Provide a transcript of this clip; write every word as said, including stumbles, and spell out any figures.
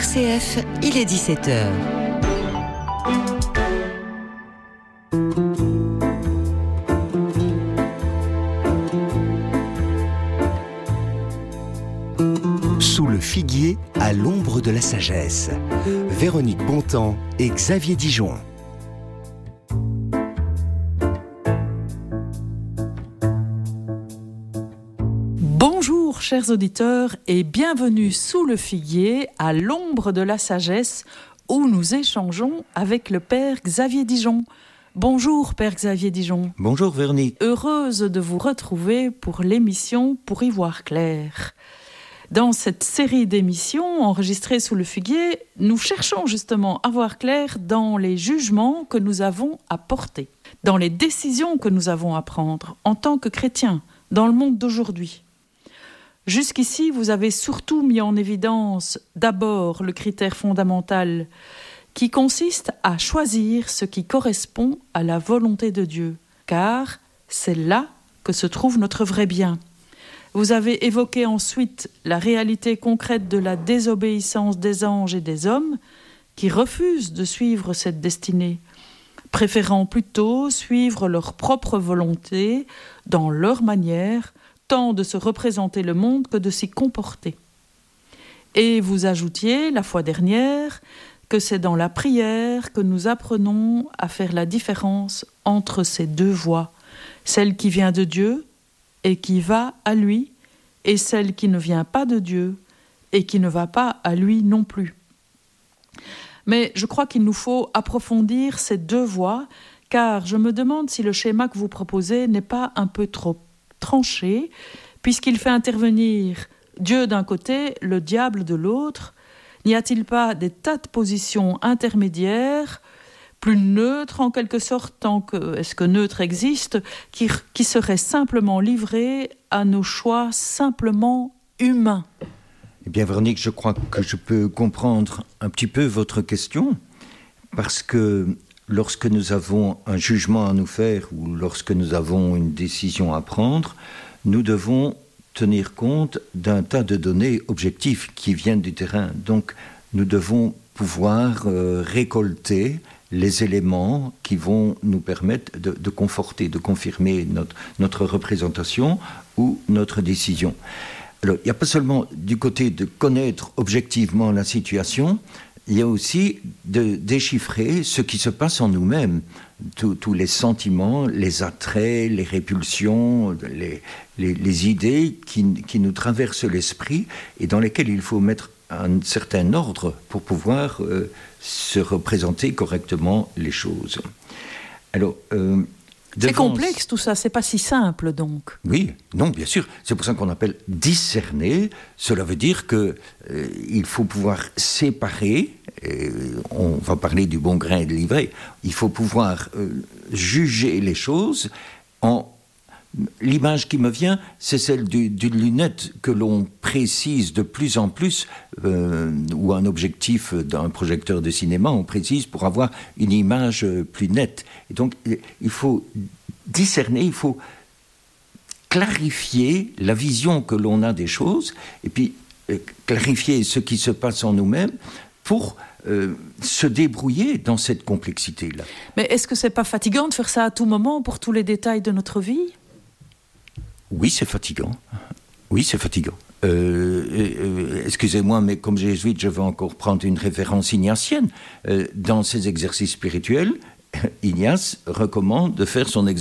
R C F, il est dix-sept heures. Sous le figuier, à l'ombre de la sagesse. Véronique Bontemps et Xavier Dijon. Bonjour chers auditeurs et bienvenue sous le figuier, à l'ombre de la sagesse, où nous échangeons avec le Père Xavier Dijon. Bonjour Père Xavier Dijon. Bonjour Véronique. Heureuse de vous retrouver pour l'émission Pour y voir clair. Dans cette série d'émissions enregistrées sous le figuier, nous cherchons justement à voir clair dans les jugements que nous avons à porter, dans les décisions que nous avons à prendre en tant que chrétiens dans le monde d'aujourd'hui. Jusqu'ici, vous avez surtout mis en évidence d'abord le critère fondamental qui consiste à choisir ce qui correspond à la volonté de Dieu, car c'est là que se trouve notre vrai bien. Vous avez évoqué ensuite la réalité concrète de la désobéissance des anges et des hommes qui refusent de suivre cette destinée, préférant plutôt suivre leur propre volonté dans leur manière, tant de se représenter le monde que de s'y comporter. Et vous ajoutiez, la fois dernière, que c'est dans la prière que nous apprenons à faire la différence entre ces deux voies, celle qui vient de Dieu et qui va à lui, et celle qui ne vient pas de Dieu et qui ne va pas à lui non plus. Mais je crois qu'il nous faut approfondir ces deux voies, car je me demande si le schéma que vous proposez n'est pas un peu trop tranché, puisqu'il fait intervenir Dieu d'un côté, le diable de l'autre. N'y a-t-il pas des tas de positions intermédiaires, plus neutres en quelque sorte, tant que est-ce que neutre existe, qui, qui seraient simplement livrées à nos choix simplement humains? Eh bien Véronique, je crois que je peux comprendre un petit peu votre question, parce que lorsque nous avons un jugement à nous faire ou lorsque nous avons une décision à prendre, nous devons tenir compte d'un tas de données objectives qui viennent du terrain. Donc, nous devons pouvoir euh, récolter les éléments qui vont nous permettre de, de conforter, de confirmer notre, notre représentation ou notre décision. Alors, il n'y a pas seulement du côté de connaître objectivement la situation, il y a aussi de déchiffrer ce qui se passe en nous-mêmes, tous, tous les sentiments, les attraits, les répulsions, les, les, les idées qui, qui nous traversent l'esprit et dans lesquelles il faut mettre un certain ordre pour pouvoir euh, se représenter correctement les choses. Alors, euh, c'est complexe tout ça, c'est pas si simple donc. Oui, non, bien sûr. C'est pour ça qu'on appelle discerner. Cela veut dire que euh, il faut pouvoir séparer. Et on va parler du bon grain et de l'ivraie. Il faut pouvoir euh, juger les choses. En l'image qui me vient, c'est celle du, d'une lunette que l'on précise de plus en plus, euh, ou un objectif d'un projecteur de cinéma, on précise pour avoir une image plus nette. Et donc, il faut discerner, il faut clarifier la vision que l'on a des choses, et puis euh, clarifier ce qui se passe en nous-mêmes pour euh, se débrouiller dans cette complexité-là. Mais est-ce que c'est pas fatigant de faire ça à tout moment pour tous les détails de notre vie ? Oui, c'est fatigant. Oui, c'est fatigant. Euh, euh, excusez-moi, mais comme jésuite, je vais encore prendre une référence ignatienne. Euh, dans ces exercices spirituels, Ignace recommande de faire son exercice